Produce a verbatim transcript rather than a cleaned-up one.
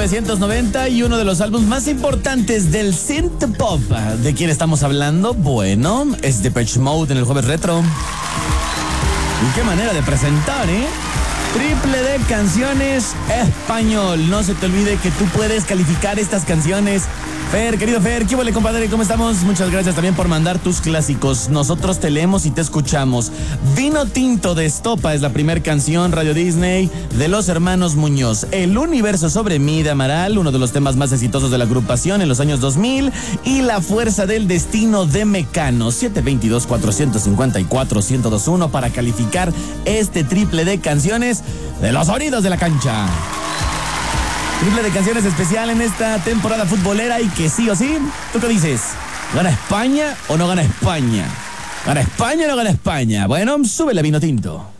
novecientos noventa y uno de los álbumes más importantes del synth pop. ¿De quién estamos hablando? Bueno, es Depeche Mode en el Jueves Retro. Y qué manera de presentar, ¿eh? Triple de canciones español. No se te olvide que tú puedes calificar estas canciones. Fer, querido Fer, ¿qué huele, compadre? ¿Cómo estamos? Muchas gracias también por mandar tus clásicos. Nosotros te leemos y te escuchamos. Vino Tinto de Estopa es la primera canción, Radio Disney, de los hermanos Muñoz. El universo sobre mí de Amaral, uno de los temas más exitosos de la agrupación en los años dos mil. Y La fuerza del destino de Mecano. siete dos dos, cuatro cinco cuatro, uno cero dos uno para calificar este triple de canciones de los sonidos de la cancha. Triple de canciones especial en esta temporada futbolera y que sí o sí, ¿tú qué dices? ¿Gana España o no gana España? ¿Gana España o no gana España? Bueno, súbele, Vino Tinto.